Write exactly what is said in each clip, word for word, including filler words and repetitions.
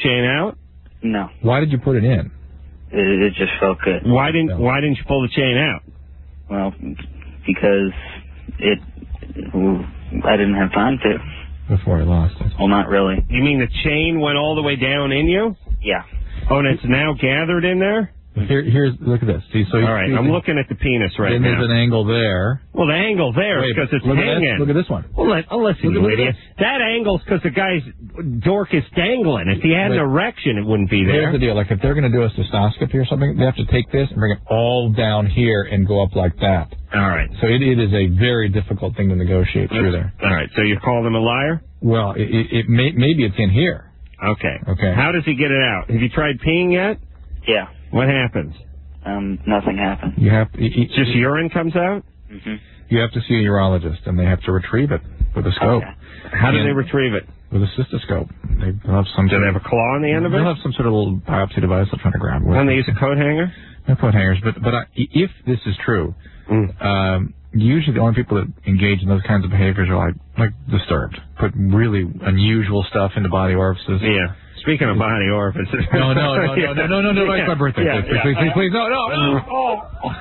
chain out? No. Why did you put it in? It, it just felt good. Why didn't Why didn't you pull the chain out? Well, because it. I didn't have time to. Before I lost it. Well, not really. You mean the chain went all the way down in you? Yeah. Oh, and it's now gathered in there? Here, here's look at this. See, so all right, I'm looking at the penis right then now. Then there's an angle there. Well, the angle there is because it's look hanging. At look at this one. Well, let, oh, listen, look, you look idiot. That angle's because the guy's dork is dangling. If he had but, an erection, it wouldn't be there. Here's the deal. Like, if they're going to do a cystoscopy or something, they have to take this and bring it all down here and go up like that. All right. So it, it is a very difficult thing to negotiate That's, through there. All right. So you call them a liar? Well, it, it, it may, maybe it's in here. Okay. Okay. How does he get it out? Have you tried peeing yet? Yeah. What happens? Um, nothing happened. You have to, it, it, just urine comes out? Mm-hmm. You have to see a urologist, and they have to retrieve it with a scope. Okay. How do they retrieve it? With a cystoscope. They have some. Do they have a claw on the end of it? They'll have some sort of little biopsy device they're trying to grab. And they use a coat hanger? No coat hangers, but but I, if this is true, mm. um, usually the only people that engage in those kinds of behaviors are like like disturbed, put really unusual stuff into body orifices. Yeah. Speaking of body orifices. No, no, no, no, no, no, no, no, no, it's my birthday. Yeah, please, yeah. please, please, please, no, no, no. Oh.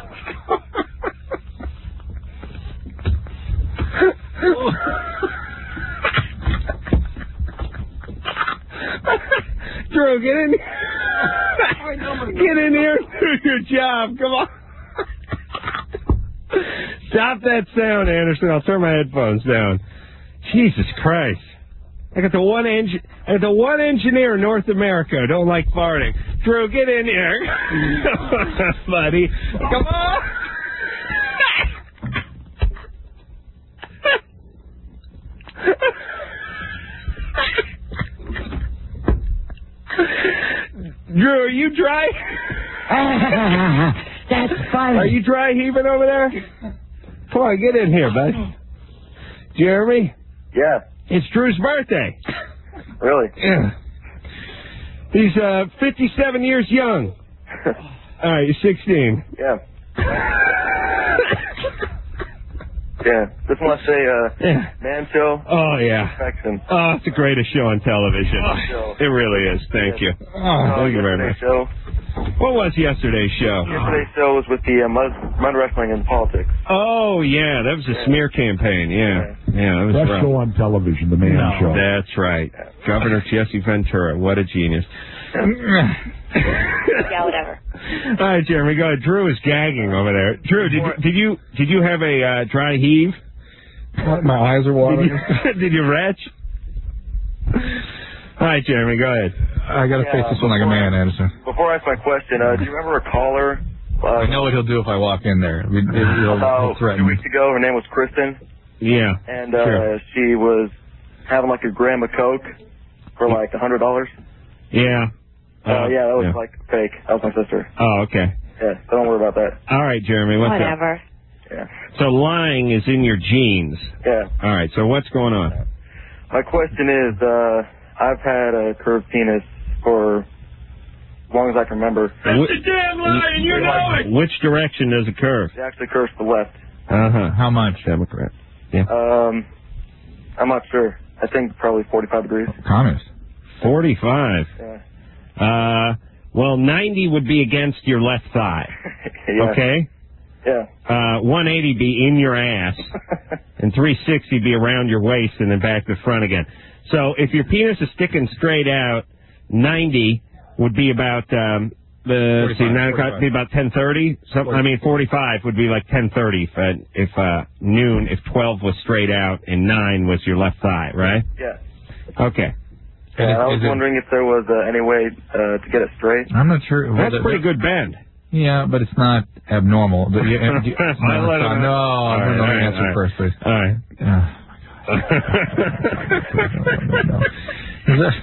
Drew, get in Get in here and do your job. Come on. Stop that sound, Anderson. I'll turn my headphones down. Jesus Christ. I got the one engi- I got the one engineer in North America who don't like farting. Drew, get in here. Buddy. Come on. Drew, are you dry? That's funny. Are you dry heaving over there? Come on, get in here, bud. Jeremy? Yeah. It's Drew's birthday. Really? Yeah. He's uh, fifty-seven years young. All right, you're sixteen. Yeah. Yeah. Just want to say, uh, yeah. Man Show. Oh, yeah. Perfection. Oh, it's the greatest show on television. Oh. It really is. Thank yeah. you. Oh, thank you very much. Show. What was yesterday's show? Yesterday's show was with the uh, mud, mud wrestling and politics. Oh, yeah. That was a yeah. smear campaign. Yeah. Yeah. That was Best rough. show on television, The Man no. Show. That's right. Yeah. Governor Jesse Ventura. What a genius. Yeah, whatever. All right, Jeremy, go ahead. Drew is gagging over there. Drew, did you did you, did you have a uh, dry heave? My eyes are watering. Did you, did you retch? All right, Jeremy, go ahead. I got to yeah, face this one like a man, Anderson. Before I ask my question, uh, do you remember a caller? Uh, I know what he'll do if I walk in there. He'll, he'll, about he'll threaten two me. weeks ago, her name was Kristen. Yeah. And uh, sure. she was having like a gram of Coke for like a hundred dollars. Yeah. Uh, uh, yeah, that was yeah. like fake. That was my sister. Oh, okay. Yeah, so don't worry about that. All right, Jeremy, what's Whatever. up? Yeah. So lying is in your genes. Yeah. All right, so what's going on? My question is, uh, I've had a curved penis for as long as I can remember. That's a damn lie, and you know it! Which direction does it curve? It actually curves to the left. Uh-huh. How much? Democrat. Yeah. Um, I'm not sure. I think probably forty-five degrees. Communist. forty-five. Yeah. Uh, well, ninety would be against your left thigh. Yeah. Okay? Yeah. Uh, one eighty be in your ass, and three sixty be around your waist and then back to front again. So if your penis is sticking straight out, ninety would be about, um, the, see, nine o'clock would be about ten thirty. Some, I mean, forty-five would be like ten thirty if, uh, if, uh, noon, if twelve was straight out and nine was your left thigh, right? Yeah. Okay. Yeah, I was wondering if there was uh, any way uh, to get it straight. I'm not sure. That's well, pretty good bend. Yeah, but it's not abnormal. But you, you, you, no, I let him no, all no, right, no, all right, answer all right. first, please. All right. Oh, my God. no, no, no, no. Is that...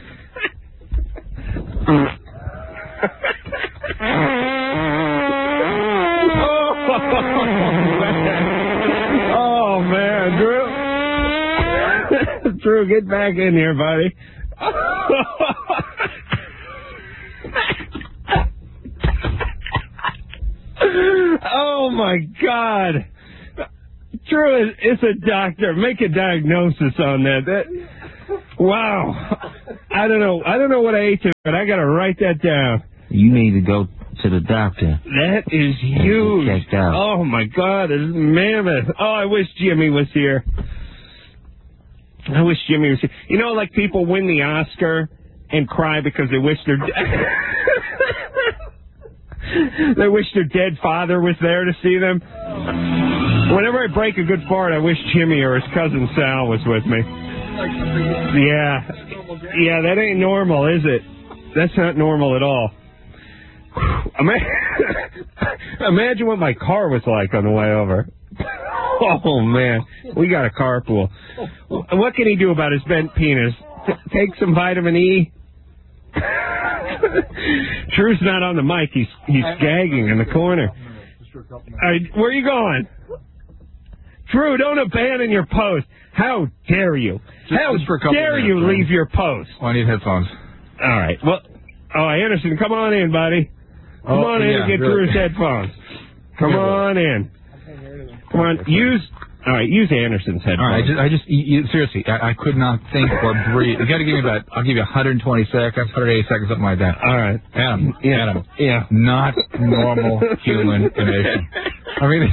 Oh, man, Drew. Drew, get back in here, buddy. Oh, my God. Drew is a doctor. Make a diagnosis on that. That wow. I I don't know. I don't know what I ate today, but I got to write that down. You need to go to the doctor. That is huge. Checked out. Oh, my God. This is mammoth. Oh, I wish Jimmy was here. I wish Jimmy was here. You know, like people win the Oscar and cry because they wish their they wish their dead father was there to see them. Whenever I break a good fart, I wish Jimmy or his cousin Sal was with me. Yeah. Yeah, that ain't normal, is it? That's not normal at all. Imagine what my car was like on the way over. Oh, man. We got a carpool. What can he do about his bent penis? T- take some vitamin E? Drew's not on the mic. He's he's gagging in the corner. All right, where are you going? Drew, don't abandon your post. How dare you? Just, How just for a couple dare minutes, you right? leave your post? Oh, I need headphones. All right. Well, oh, Anderson, come on in, buddy. Come Oh, on in yeah, and get really. Drew's headphones. Come on in. Come on, use. All right, use Anderson's headphones. All right, just, I just you, you, seriously, I, I could not think or breathe. You got to give me about. I'll give you one hundred twenty seconds, one hundred eighty seconds, something like that. All right, Adam. Yeah. Adam. Yeah. Not normal human emotion. I mean.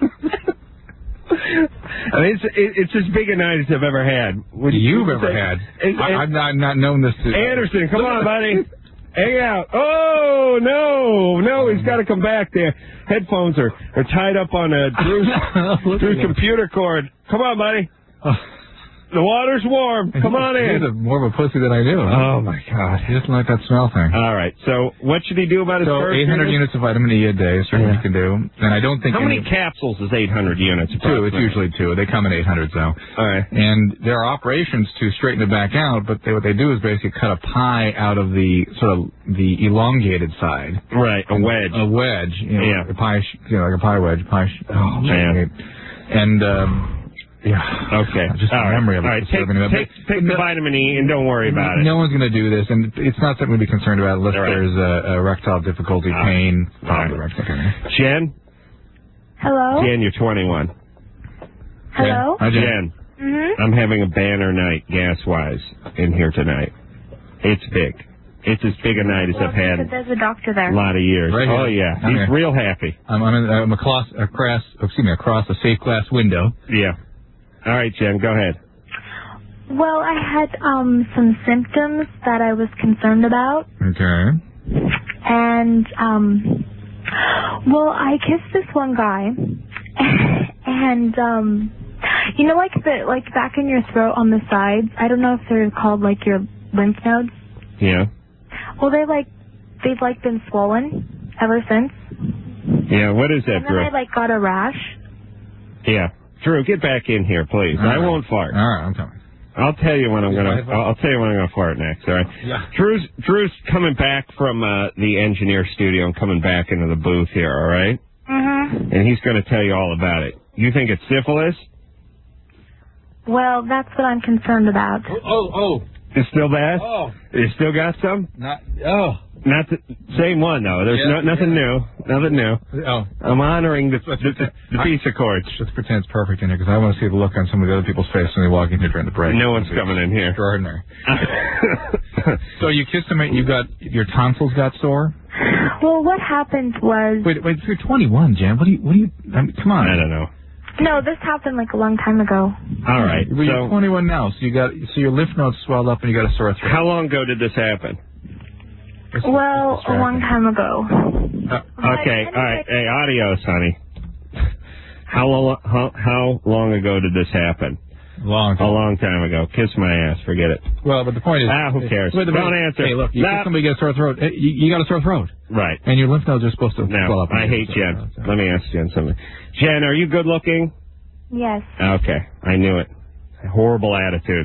I mean, it's it, it's as big a night as I've ever had. Would You've you ever say- had. Is- I, I've not not known this. To, Anderson, come on, buddy. Hang out. Oh, no. No, he's got to come back there. Headphones are, are tied up on a Drew's, Drew's computer cord. Come on, buddy. The water's warm. Come on in. He's a, more of a pussy than I knew. Oh, my God. He doesn't like that smell thing. All right. So what should he do about his So first eight hundred units of vitamin E a day is certainly Yeah. you can do. And I don't think How many any, capsules is eight hundred units? two. It's usually two. They come in eight hundred though. All right. And there are operations to straighten it back out, but they, what they do is basically cut a pie out of the sort of the elongated side. Right. A wedge. A wedge. You know, Yeah. A pie, sh- you know, like a pie wedge. Pie. Sh- oh man. And um, yeah. Okay. Just All the right. memory of it. All right. is Take, disturbing. take, take the vitamin E and don't worry about it. No one's going to do this, and it's not something to be concerned about unless All right. there's a, a erectile difficulty, All pain, right. probably erectile pain. Jen? Hello? Jen, you're twenty-one. Hello? Hi, Jen. Jen, Mm-hmm. I'm having a banner night, gas-wise, in here tonight. It's big. It's as big a night as Well, I've had there's a doctor there. a lot of years. Right here. Oh, yeah. I'm He's here. real happy. I'm, I'm, in, I'm across, across, excuse me, across a safe glass window. Yeah. All right, Jen, go ahead. Well, I had um some symptoms that I was concerned about, Okay. and um, well, I kissed this one guy, and um, you know, like the like back in your throat on the sides. I don't know if they're called like your lymph nodes. Yeah. Well, they like they've like been swollen ever since, Yeah, what is that, and then Drew? I like got a rash. Yeah. Drew, get back in here, please. All I right. won't fart. All right, I'm coming. I'll tell you when I'm Yeah, gonna. I- I'll, I'll tell you when I'm gonna fart next. All right. Yeah. Drew's Drew's coming back from uh, the engineer studio and coming back into the booth here. All right. Mm-hmm. And he's gonna tell you all about it. You think it's syphilis? Well, that's what I'm concerned about. Oh, oh, It's still bad. oh, You still got some? not, oh, Not the same one though. There's Yeah, no, nothing yeah. new. Nothing new. oh. I'm honoring the Let's the, the, pretend- the peace accords. Let's pretend it's perfect in here because I want to see the look on some of the other people's faces when they walk in here during the break. No one's coming in here. Extraordinary. So you kissed him, and you got your tonsils got sore. Well, what happened was Wait, wait, you're twenty-one, Jan. What do you? What do you? I mean, come on. I don't know. no, this happened like a long time ago. All right. Well, you're So twenty-one now, so you got so your lymph nodes swelled up and you got a sore throat. how long ago did this happen? It's- Well, it's a long time ago. Uh, okay. All right. Hey, adios, honey. How long? How, how long ago did this happen? Long A time. long time ago. Kiss my ass. Forget it. Well, but the point is, Ah, who cares? Wait a minute. Don't answer. Hey, look, you No. get somebody get a sore throat. Hey, you, you got a sore throat, Right. and your lymph nodes are supposed to swell Now, up. I hate Jen. Let me ask Jen something. Jen, are you good looking? Yes. Okay. I knew it. Horrible attitude.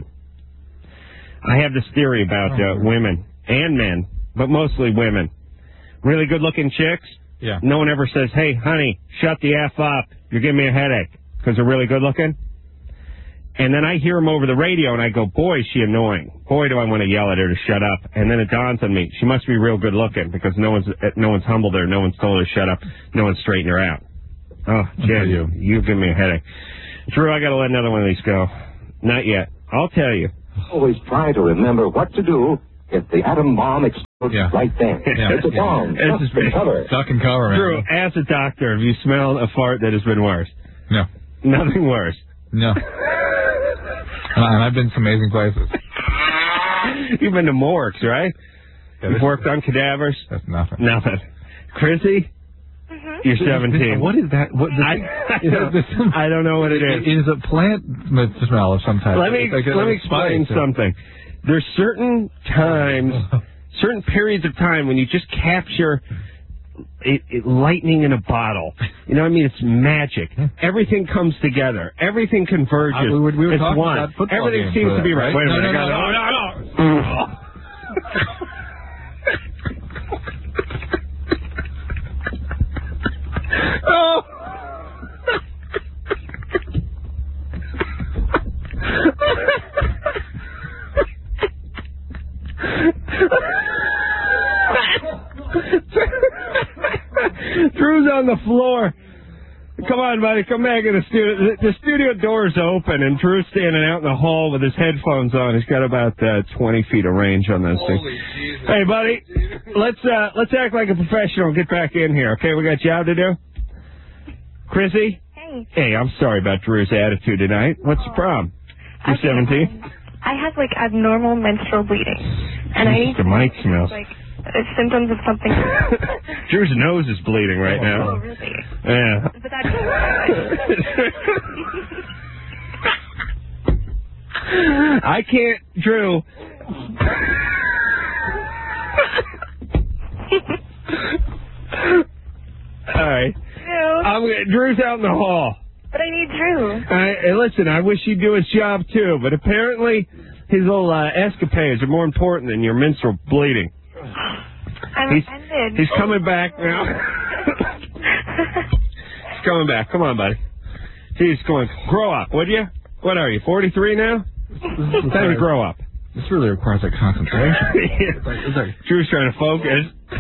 I have this theory about uh, women and men, but mostly women. Really good looking chicks. Yeah. No one ever says, hey, honey, shut the F up. You're giving me a headache because they're really good looking. And then I hear them over the radio, and I go, boy, is she annoying. Boy, do I want to yell at her to shut up. And then it dawns on me, she must be real good looking because no one's no one's humbled her. No one's told her to shut up. No one's straightened her out. Oh, Jen, you. you give me a headache. Drew, I got to let another one of these go. Not yet. I'll tell you. Always try to remember what to do if the atom bomb explodes Yeah. right then. Yeah. It's a bomb. It's Duck just and cover. Duck and cover, man. Drew, as a doctor, have you smelled a fart that has been worse? No. Nothing worse. No. And I've been to some amazing places. You've been to morgues, right? Yeah, You've this- worked on cadavers? That's nothing. Nothing. Chrissy? Mm-hmm. You're seventeen. What is that? What, I, I, don't, I don't know what it is. It is a plant smell of some type. Let me, It's like a- let me like a spice explain or- something. There's certain times, certain periods of time when you just capture it, it, lightning in a bottle. You know what I mean? It's magic. Everything comes together. Everything converges. Uh, we were, we were it's talking one. about football Everything games seems for to be that, right. right? Wait a No, minute. no, I no, gotta, oh. Drew's on the floor. Come on, buddy. Come back in the studio. The, the studio door's open, and Drew's standing out in the hall with his headphones on. He's got about uh, twenty feet of range on those things. Jesus. Hey, buddy. Let's uh, let's act like a professional and get back in here. Okay, we got a job to do. Chrissy. Hey. Hey, I'm sorry about Drew's attitude tonight. What's the problem? You're Okay, seventeen. um, I have like abnormal menstrual bleeding, and I need the mic to smells. like uh, symptoms of something. Drew's nose is bleeding right Oh, now. really? Yeah. But that's I can't, Drew. All right. Drew. I'm, Drew's out in the hall. But I need Drew. I, and listen, I wish he'd do his job too, but apparently his little uh, escapades are more important than your menstrual bleeding. I'm He's, offended. he's coming back now. He's coming back. Come on, buddy. He's going, grow up, would you? What are you, forty-three now? It's time to grow up. This really requires like concentration. It's like, it's like, Drew's trying to focus.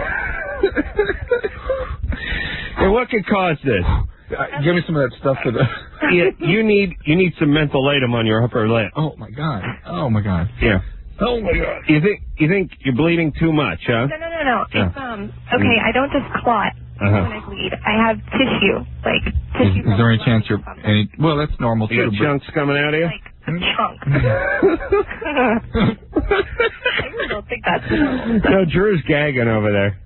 And what could cause this? uh, give me some of that stuff to the. You, you need you need some mentholatum on your upper lip. Oh my god. Oh my god. Yeah. Oh my god. You think you think you're bleeding too much, huh? No, no, no, no. Yeah. It's, um, okay, I don't just clot Uh-huh. when I bleed. I have tissue, like Is, tissue. is there any chance you're something. any? Well, that's normal You too. got but- chunks coming out of you? Like a chunk. I really don't think that's normal. No, Drew's gagging over there.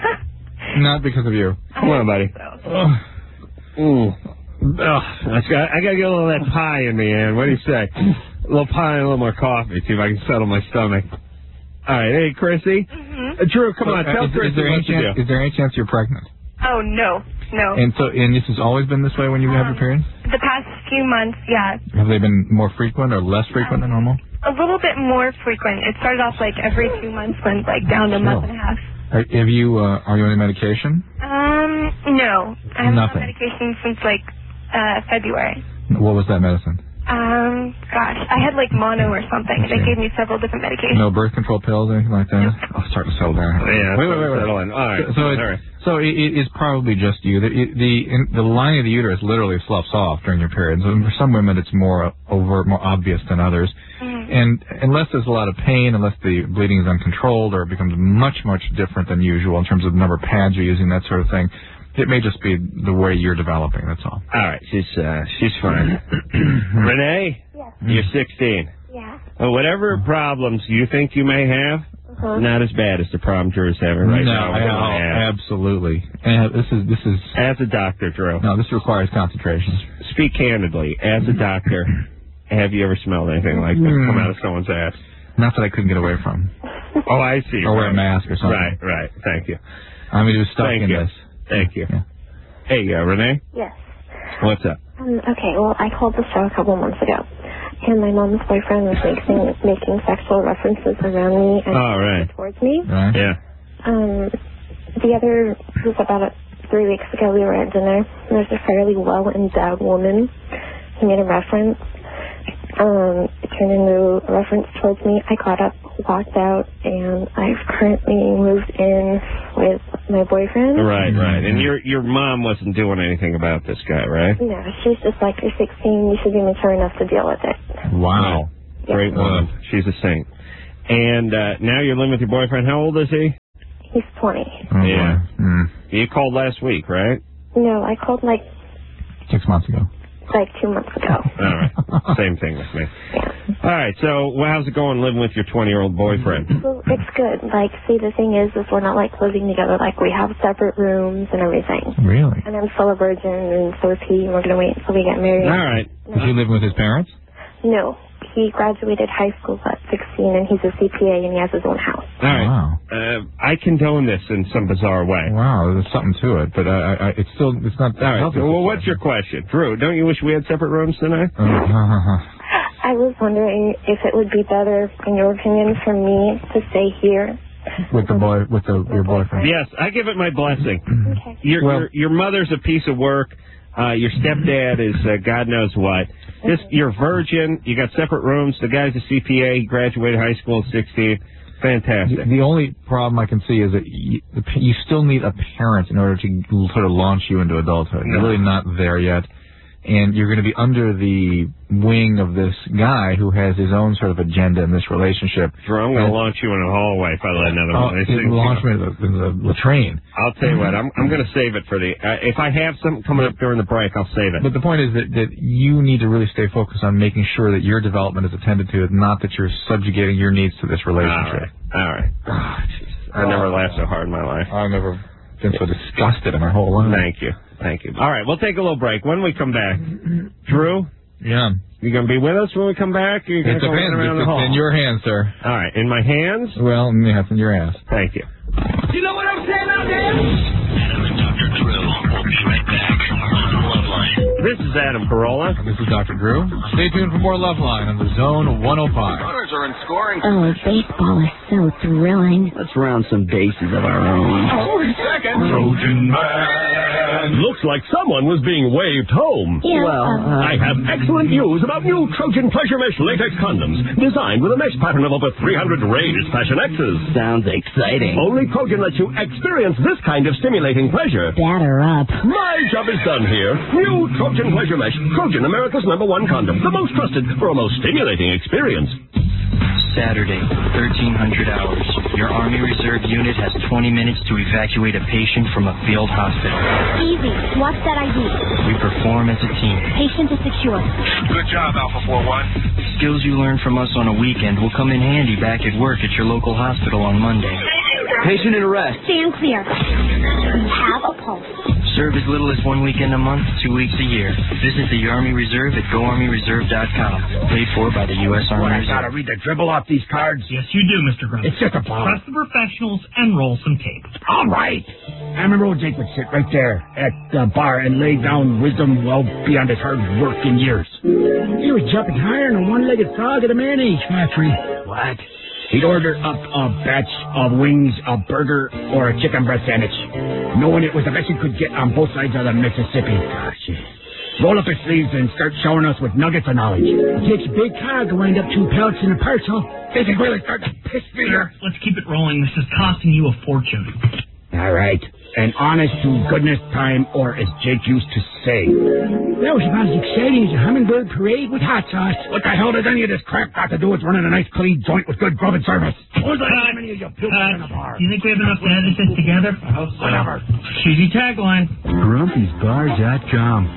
Not because of you. Come on, buddy. So. Oh. Ooh. Ugh, I got, I got to get a little of that pie in me, Ann. What do you say? A little pie and a little more coffee, see if I can settle my stomach. All right, hey, Chrissy. Mm-hmm. Uh, Drew, come So, on, uh, tell is, Chrissy is there any what to chance? do. Is there any chance you're pregnant? Oh, no, no. And so, and this has always been this way when you have your Um, periods? The past few months, yeah. Have they been more frequent or less frequent than normal? A little bit more frequent. It started off like every two months, went like down to a month and a half. Are, have you? Uh, are you on any medication? Um, no. I haven't Nothing. had medication since like uh February. What was that medicine? Um, gosh, I had like mono or something. They Okay. gave me several different medications. No birth control pills, anything like that? Oh, it's starting to settle down. Yeah, wait, wait, wait, wait. settle in. All right. So, so, it, All right. so it, it is probably just you. The it, the in, the lining of the uterus literally sloughs off during your periods. And for some women, it's more overt, more obvious than others. Mm. And unless there's a lot of pain, unless the bleeding is uncontrolled or it becomes much, much different than usual in terms of the number of pads you're using, that sort of thing, it may just be the way you're developing. That's all. All right, she's uh, she's fine. Renee, Yes. you're sixteen. Yeah. Well, whatever problems you think you may have, Uh-huh. not as bad as the problem Drew's having right no, now. no, absolutely. And this is this is As a doctor, Drew, no. This requires concentration. speak candidly. As a doctor, have you ever smelled anything like this come out of someone's ass? Not that I couldn't get away from, Oh, I see. or wear a right. mask or something. Right, right. Thank you. I mean, it was stuck Thank in you. this. Thank you. Yeah. Hey, uh, Renee, Yes. what's up? Um, okay, well, I called the show a couple months ago, and my mom's boyfriend was making making sexual references around me and All right. towards me. Right. Yeah. Um, the other, it was about a, three weeks ago, we were at dinner, and there's a fairly well-endowed woman who made a reference. Um, it turned into a reference towards me. I got up, walked out, and I've currently moved in with my boyfriend. Right, right. And your your mom wasn't doing anything about this guy, right? No, she's just like, you're sixteen, you should be mature enough to deal with it. Wow. Great woman. She's a saint. And uh, now you're living with your boyfriend. How old is he? He's twenty. Oh, yeah. Mm. You called last week, right? No, I called like Six months ago. like two months ago. All right. Same thing with me. Yeah. All right. So well, how's it going living with your twenty-year-old boyfriend? Well, it's good. Like, see, the thing is, is we're not like living together. Like, we have separate rooms and everything. Really? And I'm still a virgin, and so is he. And we're gonna wait until we get married. All right. Is he living with his parents? No, he graduated high school at sixteen, and he's a C P A, and he has his own house. All right. Wow. Uh, I condone this in some bizarre way. Wow, there's something to it, but I, I, I- it's still, it's not. All right. So, well, what's your question, Drew? Don't you wish we had separate rooms tonight? I was wondering if it would be better, in your opinion, for me to stay here. With the boy, with the your boyfriend. Yes, I give it my blessing. Okay. Your Well- your, your mother's a piece of work. Uh, your stepdad is uh, God knows what. This you're virgin. You got separate rooms. The guy's a C P A. He graduated high school at sixteen. Fantastic. The, the only problem I can see is that you, the, you still need a parent in order to sort of launch you into adulthood. You're really not there yet. And you're going to be under the wing of this guy who has his own sort of agenda in this relationship. Drew, I'm going to launch you in a hallway if I let another Oh, one. They he'll think, launch you me know. in the, in the latrine. I'll tell you what. I'm I'm going to save it for the. Uh, if I have something coming up during the break, I'll save it. But the point is that, that you need to really stay focused on making sure that your development is attended to, not that you're subjugating your needs to this relationship. All right. All right. Oh, Jesus. I never laughed so hard in my life. I've never been so disgusted in my whole life. Thank you. Thank you. All right, we'll take a little break. When we come back, Drew, Yeah. you going to be with us when we come back? Or you going It to go depends. around the It's hall? in your hands, sir. All right, in my hands? Well, yeah, it's in your ass. Thank you. You know what I'm saying out there? Adam and Doctor Drew will be right back on Loveline. This is Adam Carolla. This is Doctor Drew. Stay tuned for more Loveline on the Zone one oh five. Runners are in scoring. Oh, baseball is so thrilling. Let's round some bases of our own. forty seconds. Trojan Man. Looks like someone was being waved home. Yeah, Well, uh, I have excellent news about new Trojan Pleasure Mesh latex condoms, designed with a mesh pattern of over three hundred raised Fashion X's. sounds exciting. Only Trojan lets you experience this kind of stimulating pleasure. Batter up. My job is done here. New Trojan Pleasure Mesh. Trojan, America's number one condom. The most trusted for a most stimulating experience. Saturday, thirteen hundred hours. Your Army Reserve unit has twenty minutes to evacuate a patient from a field hospital. Easy. Watch that I D. We perform as a team. Patient is secure. Good job, Alpha four one. Skills you learn from us on a weekend will come in handy back at work at your local hospital on Monday. Patient in arrest. Stand clear. We have a pulse. Serve as little as one weekend a month, two weeks a year. Visit the Army Reserve at go army reserve dot com. Paid for by the U S Army What, I Reserve. gotta read the dribble off these cards? Yes, you do, Mister Grunt. It's just a bomb. Trust the professionals and roll some tape. All right. I remember old Jake would sit right there at the bar and lay down wisdom well beyond his hard work in years. He was jumping higher than a one-legged frog at a mayonnaise factory. What? He'd order up a batch of wings, a burger, or a chicken breast sandwich, knowing it was the best he could get on both sides of the Mississippi. Gosh, roll up his sleeves and start showing us with nuggets of knowledge. It takes a big car to wind up two pellets in a parcel. They can really start to piss me here. Let's keep it rolling. This is costing you a fortune. All right. An honest to goodness time, or as Jake used to say. That was about as exciting as a hummingbird parade with hot sauce. What the hell does any of this crap got to do with running a nice clean joint with good grub and service? Who's like how many of you puke Uh, in a bar? do you think we have enough to edit this together? I hope so. Whatever. Cheesy tagline. grumpy's bar dot com.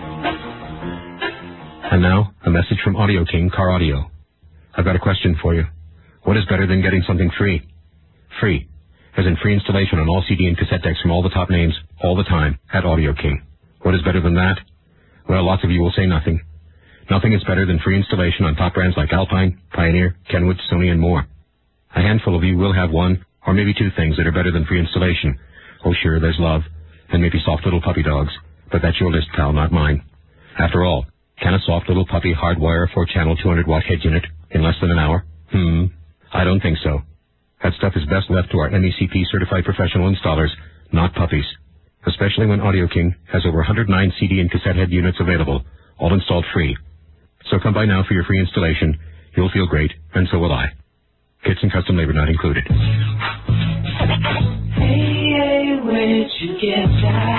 And now, a message from Audio King Car Audio. I've got a question for you. What is better than getting something free? Free. As in free installation on all C D and cassette decks from all the top names, all the time, at Audio King. What is better than that? Well, lots of you will say nothing. Nothing is better than free installation on top brands like Alpine, Pioneer, Kenwood, Sony, and more. A handful of you will have one, or maybe two things that are better than free installation. Oh sure, there's love, and maybe soft little puppy dogs, but that's your list, pal, not mine. After all, can a soft little puppy hardwire a four-channel two hundred watt head unit in less than an hour? Hmm, I don't think so. That stuff is best left to our M E C P certified professional installers, not puppies. Especially when Audio King has over one hundred nine C D and cassette head units available, all installed free. So come by now for your free installation. You'll feel great, and so will I. Kits and custom labor not included. Hey, hey, where'd you get that?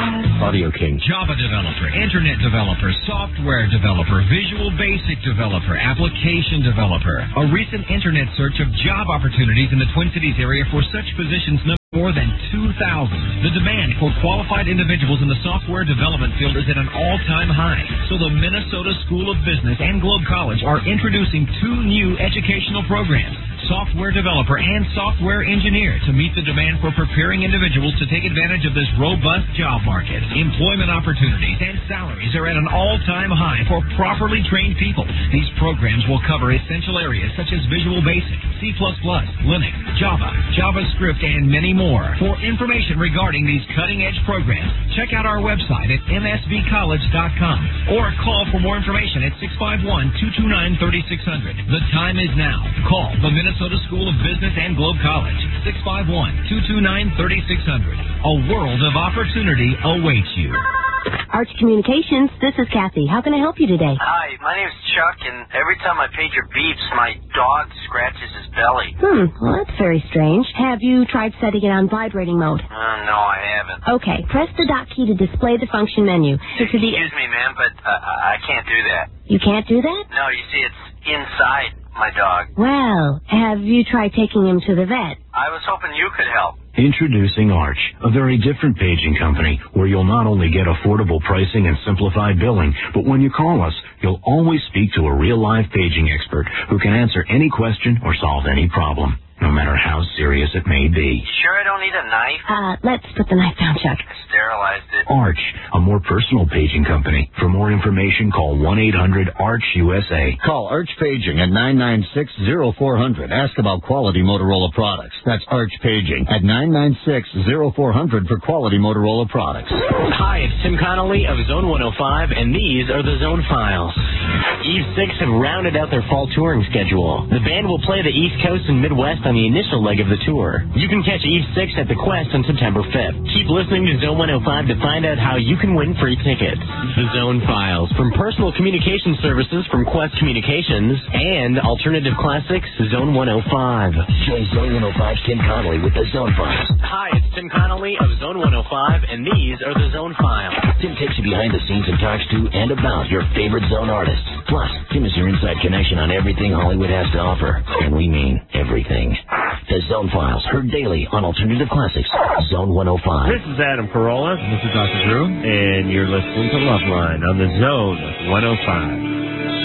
Audio King. Java developer, internet developer, software developer, Visual Basic developer, application developer. A recent internet search of job opportunities in the Twin Cities area for such positions number more than two thousand. The demand for qualified individuals in the software development field is at an all-time high. So the Minnesota School of Business and Globe College are introducing two new educational programs, software developer and software engineer, to meet the demand for preparing individuals to take advantage of this robust job market. Employment opportunities and salaries are at an all-time high for properly trained people. These programs will cover essential areas such as Visual Basic, C plus plus, Linux, Java, JavaScript, and many more. For information regarding these cutting-edge programs, check out our website at m s b college dot com or call for more information at six five one, two two nine, three six zero zero. The time is now. Call the Minnesota School of Business and Globe College, six five one, two two nine, three six zero zero. A world of opportunity awaits you. Arch Communications, this is Kathy. How can I help you today? Hi, my name's Chuck, and every time my pager beeps, my dog scratches his belly. Hmm, well, that's very strange. Have you tried setting it on vibrating mode? Uh, no, I haven't. Okay, press the dot key to display the function menu. So to the... Excuse me, ma'am, but uh, I can't do that. You can't do that? No, you see, it's inside my dog. Well, have you tried taking him to the vet? I was hoping you could help. Introducing Arch, a very different paging company where you'll not only get affordable pricing and simplified billing, but when you call us, you'll always speak to a real live paging expert who can answer any question or solve any problem, no matter how serious it may be. Sure I don't need a knife? Uh, let's put the knife down, Chuck. I sterilized it. Arch, a more personal paging company. For more information, call one eight hundred ARCH U S A. Call Arch Paging at nine nine six, zero four zero zero. Ask about quality Motorola products. That's Arch Paging at nine nine six, zero four zero zero for quality Motorola products. Hi, it's Tim Connolly of Zone one oh five, and these are the Zone Files. Eve six have rounded out their fall touring schedule. The band will play the East Coast and Midwest on the initial leg of the tour. You can catch Eve six at the Quest on September fifth. Keep listening to Zone one oh five to find out how you can win free tickets. The Zone Files, from personal communication services from Quest Communications and Alternative Classics, Zone one oh five. Join Zone one oh five's Tim Connolly with the Zone Files. Hi, it's Tim Connolly of Zone one oh five, and these are the Zone Files. Tim takes you behind the scenes and talks to and about your favorite Zone artists. Plus, Tim is your inside connection on everything Hollywood has to offer. And we mean everything. The Zone Files, heard daily on Alternative Classics, Zone one oh five. This is Adam Carolla. This is Doctor Drew. And you're listening to Loveline on the Zone one oh five.